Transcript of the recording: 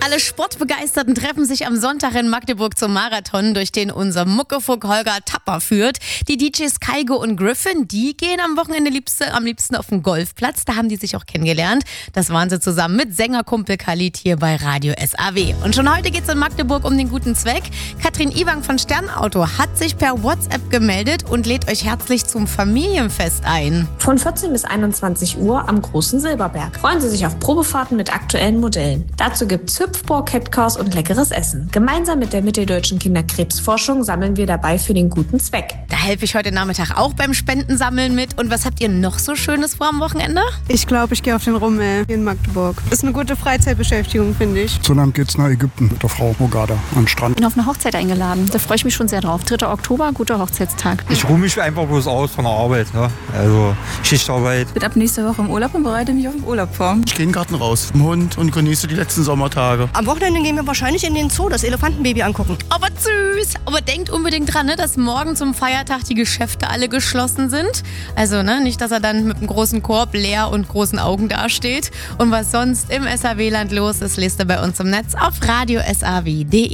Alle Sportbegeisterten treffen sich am Sonntag in Magdeburg zum Marathon, durch den unser Muckefuck Holger Tapper führt. Die DJs Kaigo und Griffin, die gehen am Wochenende am liebsten auf den Golfplatz. Da haben die sich auch kennengelernt. Das waren sie zusammen mit Sängerkumpel Khalid hier bei Radio SAW. Und schon heute geht's in Magdeburg um den guten Zweck. Katrin Iwang von Sternauto hat sich per WhatsApp gemeldet und lädt euch herzlich zum Familienfest ein. Von 14 bis 21 Uhr am Großen Silberberg. Freuen Sie sich auf Probefahrten mit aktuellen Modellen. Dazu gibt's Hüpfburg, Catcars und leckeres Essen. Gemeinsam mit der Mitteldeutschen Kinderkrebsforschung sammeln wir dabei für den guten Zweck. Da helfe ich heute Nachmittag auch beim Spendensammeln mit. Und was habt ihr noch so Schönes vor am Wochenende? Ich glaube, ich gehe auf den Rummel hier in Magdeburg. Ist eine gute Freizeitbeschäftigung, finde ich. So lang geht's nach Ägypten mit der Frau Mogada an den Strand. Ich bin auf eine Hochzeit eingeladen. Da freue ich mich schon sehr drauf. 3. Oktober, guter Hochzeitstag. Ich ruhe mich einfach bloß aus von der Arbeit. Ne? Also Schichtarbeit. Ich bin ab nächste Woche im Urlaub und bereite mich auf den Urlaub vor. Ich gehe in den Garten raus, mit dem Hund und genieße die letzten Sommertage. Am Wochenende gehen wir wahrscheinlich in den Zoo, das Elefantenbaby angucken. Aber süß! Aber denkt unbedingt dran, dass morgen zum Feiertag die Geschäfte alle geschlossen sind. Also nicht, dass er dann mit einem großen Korb leer und großen Augen dasteht. Und was sonst im SAW-Land los ist, lest ihr bei uns im Netz auf radiosaw.de.